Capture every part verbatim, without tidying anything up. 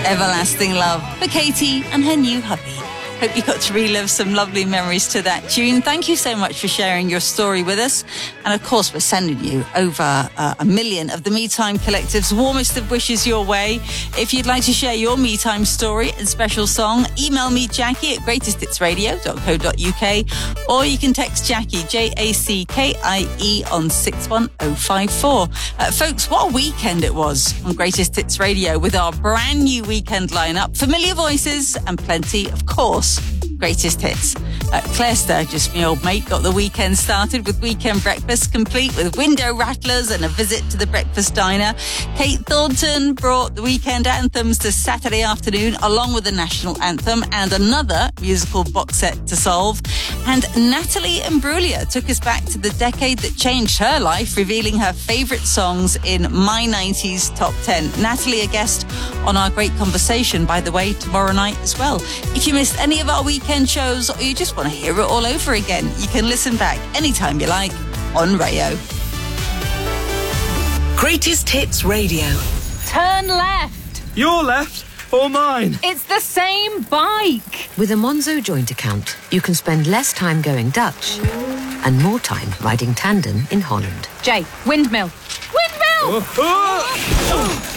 Everlasting Love for Katie and her new hubby. Hope you got to relive some lovely memories to that tune. Thank you so much for sharing your story with us. And of course, we're sending you over uh, a million of the Me Time Collective's warmest of wishes your way. If you'd like to share your Me Time story and special song, email me, Jackie, at greatest hits radio dot co dot uk, or you can text Jackie, J A C K I E, on six one oh five four. Uh, folks, what a weekend it was on Greatest Hits Radio with our brand new weekend lineup. Familiar voices and plenty, of course, greatest hits. Uh, Claire Sturgis, my old mate, got the weekend started with weekend breakfast, complete with window rattlers and a visit to the breakfast diner. Kate Thornton brought the weekend anthems to Saturday afternoon, along with the national anthem and another musical box set to solve. And Natalie Imbruglia took us back to the decade that changed her life, revealing her favourite songs in My nineties Top ten. Natalie, a guest on our great conversation, by the way, tomorrow night as well. If you missed any of our weekend shows or you just want to hear it all over again, you can listen back anytime you like on Rayo. Greatest Hits Radio. Turn left. Your left or mine? It's the same bike. With a Monzo joint account, you can spend less time going Dutch and more time riding tandem in Holland. Jay, windmill. Windmill! Oh, oh.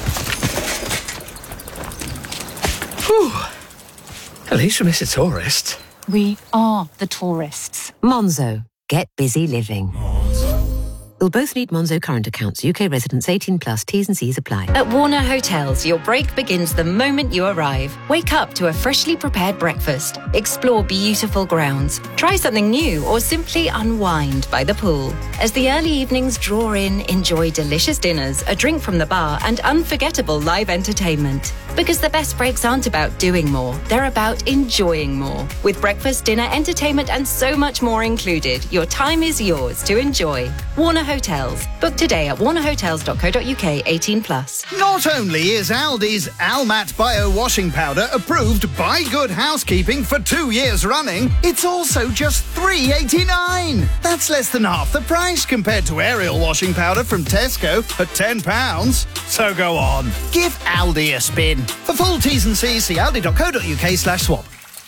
Whew. At least we miss a tourist. We are the tourists. Monzo. Get busy living. You'll both need Monzo current accounts. U K residents eighteen plus. T's and C's apply. At Warner Hotels, your break begins the moment you arrive. Wake up to a freshly prepared breakfast. Explore beautiful grounds. Try something new or simply unwind by the pool. As the early evenings draw in, enjoy delicious dinners, a drink from the bar, and unforgettable live entertainment. Because the best breaks aren't about doing more, they're about enjoying more. With breakfast, dinner, entertainment, and so much more included, your time is yours to enjoy. Warner Hotels. Book today at warner hotels dot co dot uk. eighteen plus. Not only is Aldi's Almat Bio Washing Powder approved by Good Housekeeping for two years running, it's also just three eighty-nine. That's less than half the price compared to Ariel washing powder from Tesco at ten pounds. So go on, give Aldi a spin. For full T's and C's, see aldi dot co dot uk slash swap.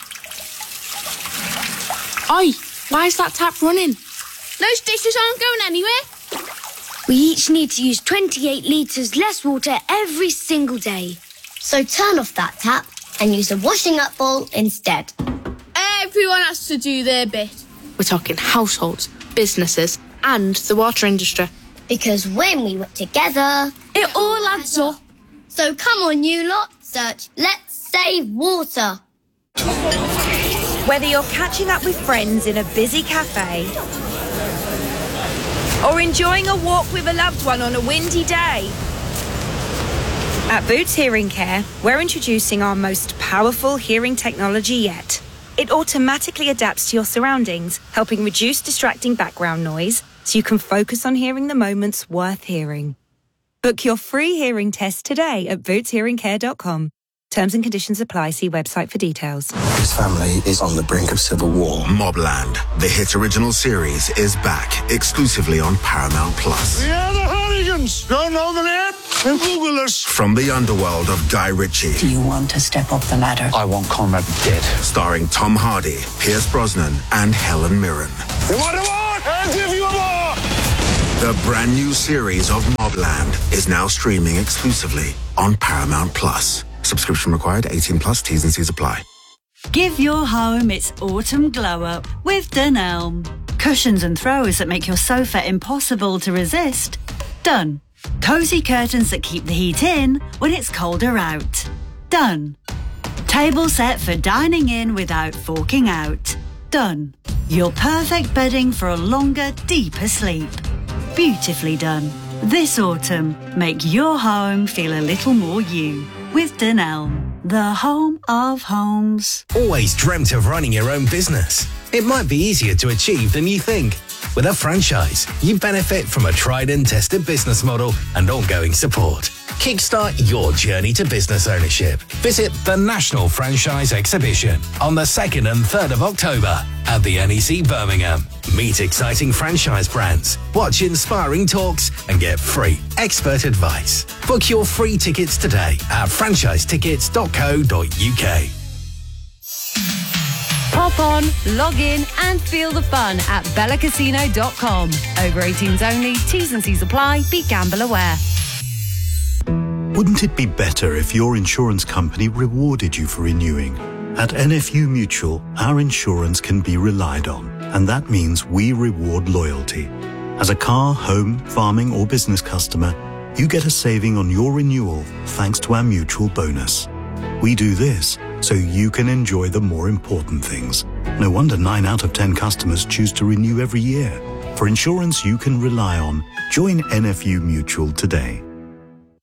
Oi, why is that tap running? Those dishes aren't going anywhere. We each need to use twenty-eight litres less water every single day. So turn off that tap and use a washing up bowl instead. Everyone has to do their bit. We're talking households, businesses and the water industry. Because when we work together, it all adds up. So come on, you lot, search Let's Save Water. Whether you're catching up with friends in a busy cafe or enjoying a walk with a loved one on a windy day, at Boots Hearing Care, we're introducing our most powerful hearing technology yet. It automatically adapts to your surroundings, helping reduce distracting background noise so you can focus on hearing the moments worth hearing. Book your free hearing test today at boots hearing care dot com. Terms and conditions apply. See website for details. His family is on the brink of civil war. Mobland, the hit original series, is back exclusively on Paramount Plus. We are the Hooligans. Don't know the name? And Google us. From the underworld of Guy Ritchie. Do you want to step up the ladder? I want Conrad dead. Starring Tom Hardy, Pierce Brosnan, and Helen Mirren. You want a war? I'll give you a war. The brand new series of Mobland is now streaming exclusively on Paramount Plus. Subscription required, eighteen plus, T's and C's apply. Give your home its autumn glow up with Dunelm. Cushions and throws that make your sofa impossible to resist. Done. Cosy curtains that keep the heat in when it's colder out. Done. Table set for dining in without forking out. Done. Your perfect bedding for a longer, deeper sleep. Beautifully done. This autumn, make your home feel a little more you with Dunelm, the home of homes. Always dreamt of running your own business? it might be easier to achieve than you think. With a franchise, you benefit from a tried and tested business model and ongoing support. Kickstart your journey to business ownership. Visit the National Franchise Exhibition on the second and third of October at the N E C Birmingham. Meet exciting franchise brands, watch inspiring talks, and get free expert advice. Book your free tickets today at franchise tickets dot co dot uk. Pop on, log in and feel the fun at bella casino dot com. Over eighteens only, T's and C's apply, be gamble aware. Wouldn't it be better if your insurance company rewarded you for renewing? At N F U Mutual, our insurance can be relied on, and that means we reward loyalty. As a car, home, farming or business customer, you get a saving on your renewal thanks to our mutual bonus. We do this so you can enjoy the more important things. No wonder nine out of ten customers choose to renew every year. For insurance you can rely on, join N F U Mutual today.